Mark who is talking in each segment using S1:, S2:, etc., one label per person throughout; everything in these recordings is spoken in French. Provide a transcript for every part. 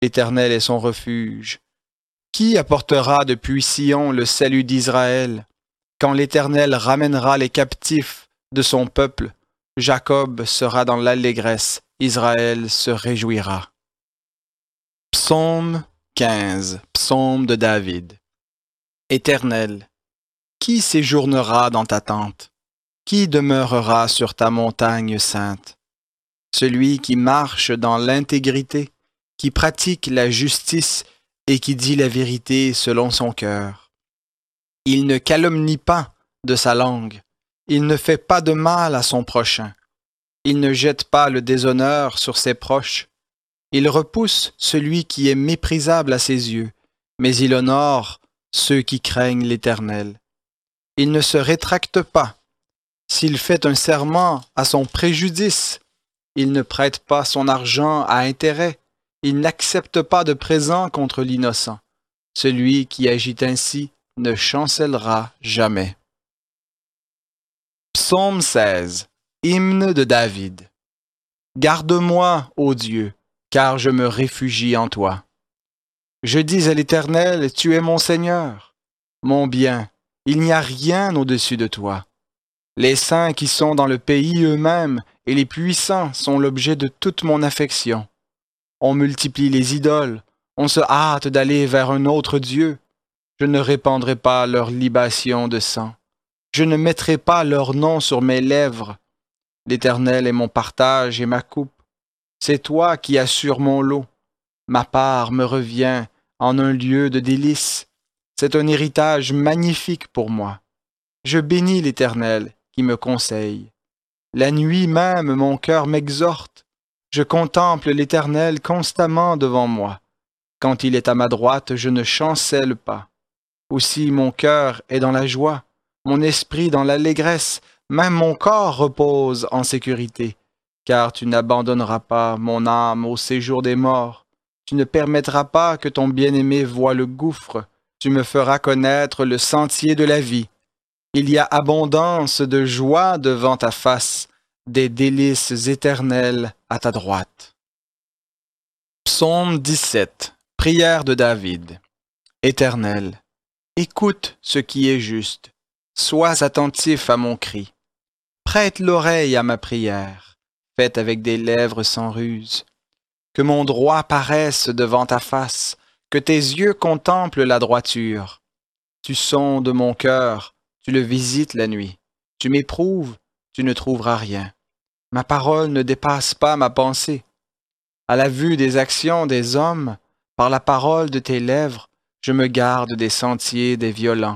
S1: L'Éternel est son refuge. Qui apportera depuis Sion le salut d'Israël? Quand l'Éternel ramènera les captifs de son peuple, Jacob sera dans l'allégresse, Israël se réjouira. Psaume 15, psaume de David. Éternel, qui séjournera dans ta tente? Qui demeurera sur ta montagne sainte? Celui qui marche dans l'intégrité, qui pratique la justice et qui dit la vérité selon son cœur. Il ne calomnie pas de sa langue, il ne fait pas de mal à son prochain, il ne jette pas le déshonneur sur ses proches, il repousse celui qui est méprisable à ses yeux, mais il honore ceux qui craignent l'Éternel. Il ne se rétracte pas. S'il fait un serment à son préjudice, il ne prête pas son argent à intérêt, il n'accepte pas de présent contre l'innocent. Celui qui agit ainsi ne chancellera jamais. Psaume 16, hymne de David. Garde-moi, ô Dieu, car je me réfugie en toi. Je dis à l'Éternel, tu es mon Seigneur, mon bien, il n'y a rien au-dessus de toi. Les saints qui sont dans le pays eux-mêmes et les puissants sont l'objet de toute mon affection. On multiplie les idoles, on se hâte d'aller vers un autre Dieu. Je ne répandrai pas leur libation de sang. Je ne mettrai pas leur nom sur mes lèvres. L'Éternel est mon partage et ma coupe. C'est toi qui assures mon lot. Ma part me revient en un lieu de délices. C'est un héritage magnifique pour moi. Je bénis l'Éternel qui me conseille. La nuit même, mon cœur m'exhorte. Je contemple l'Éternel constamment devant moi. Quand il est à ma droite, je ne chancelle pas. Aussi mon cœur est dans la joie, mon esprit dans l'allégresse, même mon corps repose en sécurité. Car tu n'abandonneras pas mon âme au séjour des morts. Tu ne permettras pas que ton bien-aimé voie le gouffre. Tu me feras connaître le sentier de la vie. Il y a abondance de joie devant ta face, des délices éternelles à ta droite. Psaume 17, prière de David. Éternel, écoute ce qui est juste. Sois attentif à mon cri. Prête l'oreille à ma prière, faite avec des lèvres sans ruse. Que mon droit paraisse devant ta face, que tes yeux contemplent la droiture. Tu sondes mon cœur, tu le visites la nuit. Tu m'éprouves, tu ne trouveras rien. Ma parole ne dépasse pas ma pensée. À la vue des actions des hommes, par la parole de tes lèvres, je me garde des sentiers des violents.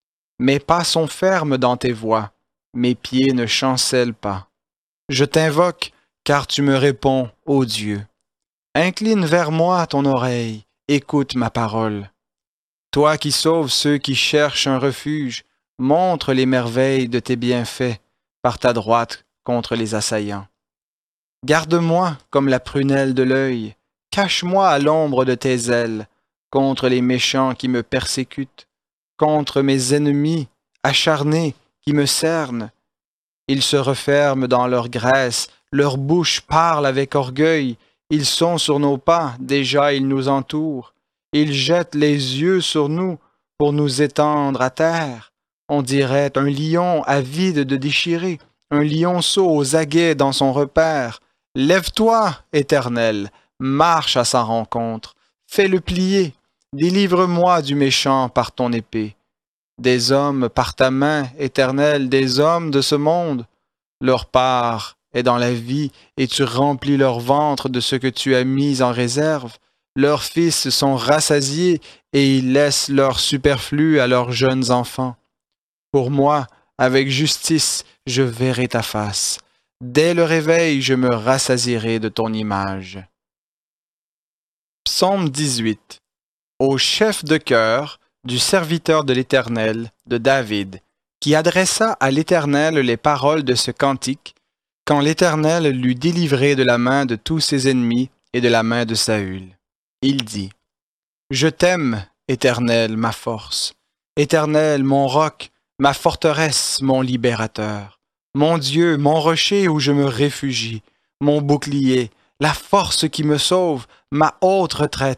S1: Mes pas sont fermes dans tes voies, mes pieds ne chancellent pas. Je t'invoque, car tu me réponds, ô Dieu. Incline vers moi ton oreille, écoute ma parole. Toi qui sauves ceux qui cherchent un refuge, montre les merveilles de tes bienfaits par ta droite contre les assaillants. Garde-moi comme la prunelle de l'œil, cache-moi à l'ombre de tes ailes, contre les méchants qui me persécutent, contre mes ennemis acharnés qui me cernent. Ils se referment dans leur graisse, leur bouche parle avec orgueil, ils sont sur nos pas, déjà ils nous entourent. Ils jettent les yeux sur nous pour nous étendre à terre. On dirait un lion avide de déchirer, un lionceau aux aguets dans son repaire. Lève-toi, Éternel, marche à sa rencontre, fais-le plier, délivre-moi du méchant par ton épée. Des hommes par ta main, Éternel, des hommes de ce monde, leur part est dans la vie, et tu remplis leur ventre de ce que tu as mis en réserve. Leurs fils sont rassasiés, et ils laissent leur superflu à leurs jeunes enfants. Pour moi, avec justice, je verrai ta face. Dès le réveil, je me rassasierai de ton image. Psaume 18. Au chef de chœur du serviteur de l'Éternel, de David, qui adressa à l'Éternel les paroles de ce cantique, quand l'Éternel l'eut délivré de la main de tous ses ennemis et de la main de Saül. Il dit, « Je t'aime, Éternel, ma force, Éternel, mon roc, ma forteresse, mon libérateur, mon Dieu, mon rocher où je me réfugie, mon bouclier, la force qui me sauve, ma haute retraite.